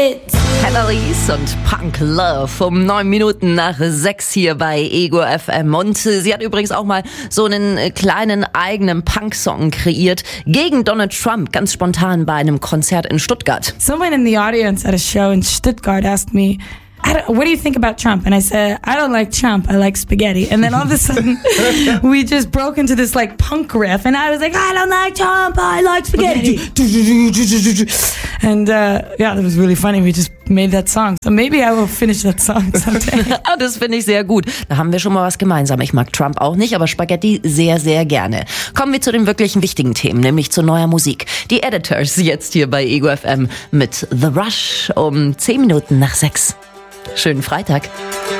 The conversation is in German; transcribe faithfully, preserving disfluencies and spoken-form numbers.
it. Heatherlys und Punk Love um neun Minuten nach sechs hier bei Ego F M. Und äh, sie hat übrigens auch mal so einen äh, kleinen eigenen Punk-Song kreiert gegen Donald Trump, ganz spontan bei einem Konzert in Stuttgart. Someone in the audience at a show in Stuttgart asked me, I don't, what do you think about Trump? And I said, I don't like Trump, I like spaghetti. And then all of a sudden, we just broke into this like punk riff. And I was like, I don't like Trump, I like spaghetti. And uh, yeah, that was really funny. We just made that song. So maybe I will finish that song someday. Das finde ich sehr gut. Da haben wir schon mal was gemeinsam. Ich mag Trump auch nicht, aber Spaghetti sehr, sehr gerne. Kommen wir zu den wirklichen wichtigen Themen, nämlich zu neuer Musik. Die Editors jetzt hier bei Ego F M mit The Rush um zehn Minuten nach sechs. Schönen Freitag.